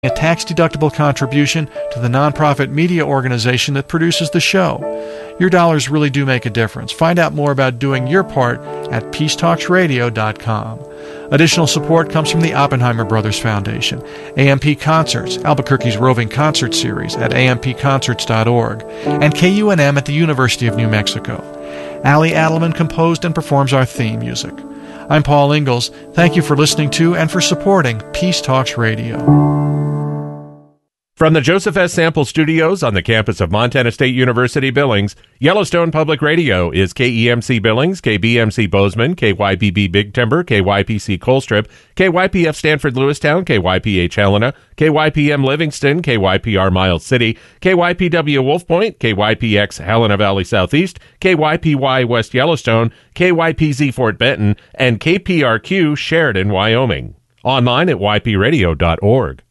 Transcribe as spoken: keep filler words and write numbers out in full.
a tax-deductible contribution to the nonprofit media organization that produces the show. Your dollars really do make a difference. Find out more about doing your part at peace talks radio dot com. Additional support comes from the Oppenheimer Brothers Foundation, A M P Concerts, Albuquerque's roving concert series at a m p concerts dot org, and K U N M at the University of New Mexico. Allie Adelman composed and performs our theme music. I'm Paul Ingalls. Thank you for listening to and for supporting Peace Talks Radio. From the Joseph S. Sample Studios on the campus of Montana State University Billings, Yellowstone Public Radio is K E M C Billings, K B M C Bozeman, K Y P B Big Timber, K Y P C Colstrip, K Y P F Stanford Lewistown, K Y P H Helena, K Y P M Livingston, K Y P R Miles City, K Y P W Wolf Point, K Y P X Helena Valley Southeast, K Y P Y West Yellowstone, K Y P Z Fort Benton, and K P R Q Sheridan, Wyoming. Online at y p radio dot org.